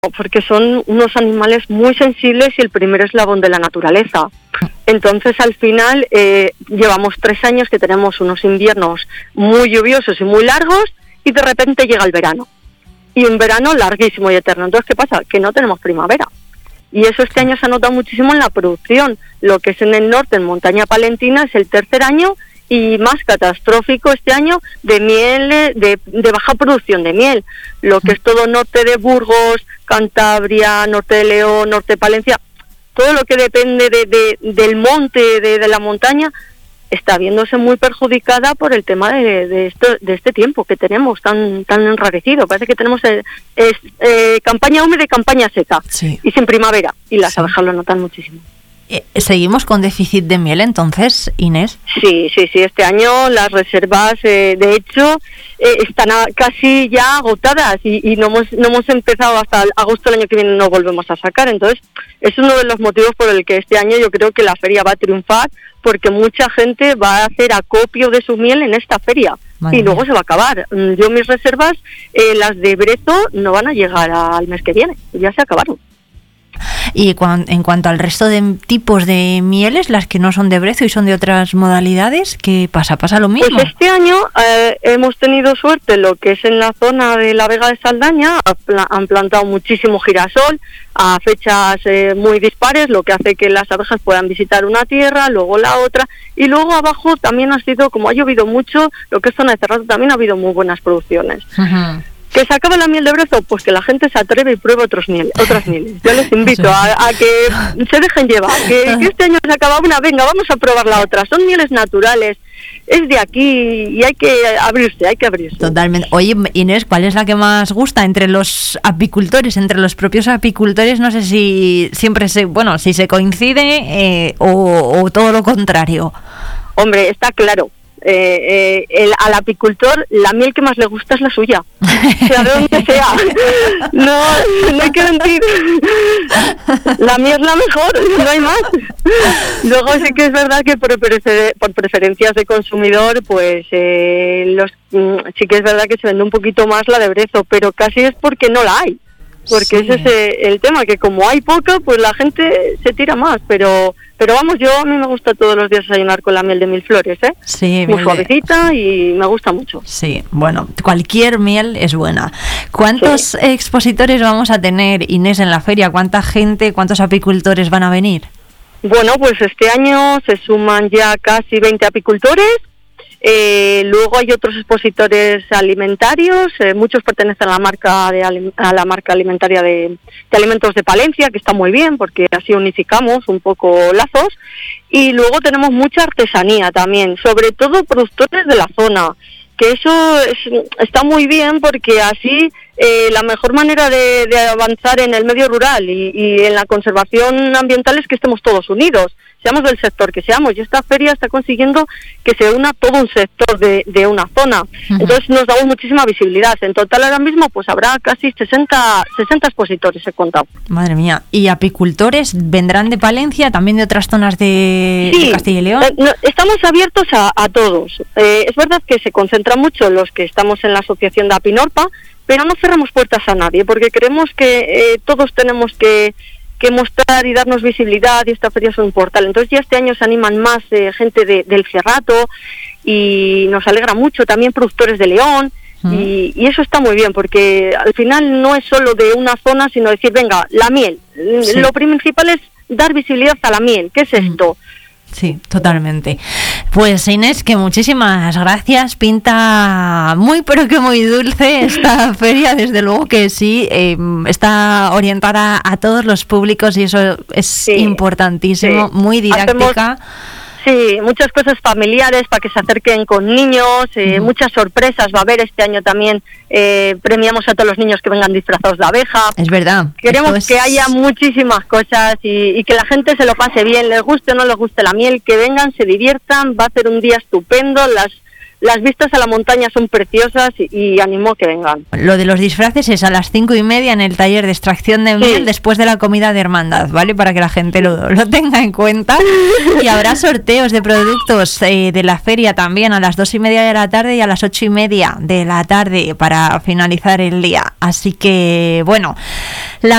porque son unos animales muy sensibles y el primer eslabón de la naturaleza. Entonces, al final, llevamos 3 años que tenemos unos inviernos muy lluviosos y muy largos, y de repente llega el verano. Y un verano larguísimo y eterno. Entonces, ¿qué pasa? Que no tenemos primavera. Y eso este año se ha notado muchísimo en la producción. Lo que es en el norte, en Montaña Palentina, es el tercer año y más catastrófico este año de miel, de baja producción de miel. Lo que es todo norte de Burgos, Cantabria, norte de León, norte de Palencia, todo lo que depende del monte, de la montaña, está viéndose muy perjudicada por el tema de este tiempo que tenemos tan enrarecido. Parece que tenemos campaña húmeda y campaña seca, sí, y sin primavera, y las abejas lo notan muchísimo. ¿Seguimos con déficit de miel entonces, Inés? Sí, este año las reservas, de hecho, están casi ya agotadas y no hemos empezado hasta agosto del año que viene, no volvemos a sacar. Entonces, es uno de los motivos por el que este año yo creo que la feria va a triunfar, porque mucha gente va a hacer acopio de su miel en esta feria. Madre y luego mía. Se va a acabar. Yo mis reservas, las de brezo, no van a llegar al mes que viene, ya se acabaron. Y en cuanto al resto de tipos de mieles, las que no son de brezo y son de otras modalidades, ¿qué pasa? ¿Pasa lo mismo? Pues este año hemos tenido suerte, lo que es en la zona de la Vega de Saldaña, han plantado muchísimo girasol a fechas muy dispares, lo que hace que las abejas puedan visitar una tierra, luego la otra, y luego abajo también ha sido, como ha llovido mucho, lo que es zona de cerrado, también ha habido muy buenas producciones. Ajá. ¿Que se acaba la miel de brezo? Pues que la gente se atreve y pruebe otras mieles. Yo les invito a que se dejen llevar, que este año se acaba una, venga, vamos a probar la otra. Son mieles naturales, es de aquí y hay que abrirse. Totalmente. Oye, Inés, ¿cuál es la que más gusta entre los apicultores, entre los propios apicultores? No sé si siempre si se coincide o todo lo contrario. Hombre, está claro. Al apicultor la miel que más le gusta es la suya, sea de donde sea. No hay que mentir, la miel es la mejor, no hay más. Luego sí que es verdad que por preferencias de consumidor, pues sí que es verdad que se vende un poquito más la de brezo, pero casi es porque no la hay. Porque sí. Ese es el tema, que como hay poca, pues la gente se tira más, pero vamos, a mí me gusta todos los días desayunar con la miel de Mil Flores, ¿eh? Sí, muy suavecita y me gusta mucho. Sí, bueno, cualquier miel es buena. ¿Cuántos expositores vamos a tener, Inés, en la feria? ¿Cuánta gente, cuántos apicultores van a venir? Bueno, pues este año se suman ya casi 20 apicultores. Luego hay otros expositores alimentarios, muchos pertenecen a la marca alimentaria de alimentos de Palencia, que está muy bien porque así unificamos un poco lazos, y luego tenemos mucha artesanía también, sobre todo productores de la zona, que eso está muy bien porque así la mejor manera de avanzar en el medio rural y en la conservación ambiental es que estemos todos unidos, seamos del sector que seamos, y esta feria está consiguiendo que se una todo un sector de una zona. Uh-huh. Entonces nos damos muchísima visibilidad. En total ahora mismo pues habrá casi 60 expositores, he contado. Madre mía. ¿Y apicultores vendrán de Palencia, también de otras zonas de Castilla y León? Estamos abiertos a todos. Es verdad que se concentran mucho los que estamos en la asociación de Apinorpa, pero no cerramos puertas a nadie, porque creemos que todos tenemos que mostrar y darnos visibilidad, y esta feria es un portal. Entonces ya este año se animan más gente del Cerrato, y nos alegra mucho, también productores de León, y eso está muy bien, porque al final no es solo de una zona, sino decir, venga, la miel. Sí. Lo principal es dar visibilidad a la miel. ¿Qué es esto? Sí, totalmente. Pues Inés, que muchísimas gracias. Pinta muy pero que muy dulce esta feria, desde luego que sí, está orientada a todos los públicos y eso es importantísimo, muy didáctica. Sí, muchas cosas familiares para que se acerquen con niños, muchas sorpresas va a haber este año también. Premiamos a todos los niños que vengan disfrazados de abeja. Es verdad. Queremos que haya muchísimas cosas y que la gente se lo pase bien, les guste o no les guste la miel, que vengan, se diviertan, va a ser un día estupendo. las vistas a la montaña son preciosas y animo a que vengan. Lo de los disfraces es a las 5:30 en el taller de extracción de miel, después de la comida de hermandad, ¿vale? Para que la gente lo tenga en cuenta. Y habrá sorteos de productos de la feria también a las 2:30 de la tarde y a las 8:30 de la tarde para finalizar el día. Así que, bueno, la